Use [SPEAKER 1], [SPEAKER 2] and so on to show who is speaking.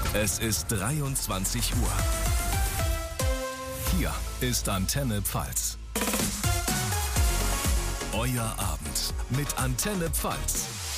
[SPEAKER 1] Es ist 23 Uhr. Hier ist Antenne Pfalz. Euer Abend mit Antenne Pfalz.